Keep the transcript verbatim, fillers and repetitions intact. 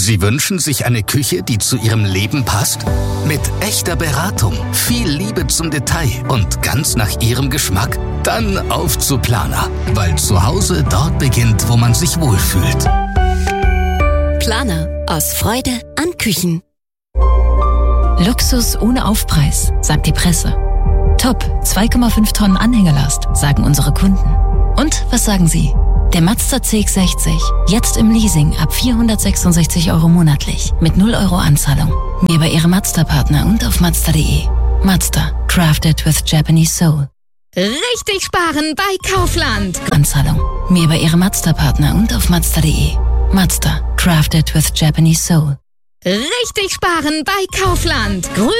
Sie wünschen sich eine Küche, die zu Ihrem Leben passt? Mit echter Beratung, viel Liebe zum Detail und ganz nach Ihrem Geschmack? Dann auf zu Planer, weil zu Hause dort beginnt, wo man sich wohlfühlt. Planer, aus Freude an Küchen. Luxus ohne Aufpreis, sagt die Presse. Top, zwei Komma fünf Tonnen Anhängelast, sagen unsere Kunden. Und was sagen Sie? Der Mazda C X sechzig, jetzt im Leasing ab vierhundertsechsundsechzig Euro monatlich, mit null Euro Anzahlung. Mehr bei Ihrem Mazda-Partner und auf Mazda punkt de. Mazda, crafted with Japanese soul. Richtig sparen bei Kaufland. Anzahlung. Mehr bei Ihrem Mazda-Partner und auf Mazda punkt de. Mazda, crafted with Japanese soul. Richtig sparen bei Kaufland. Grün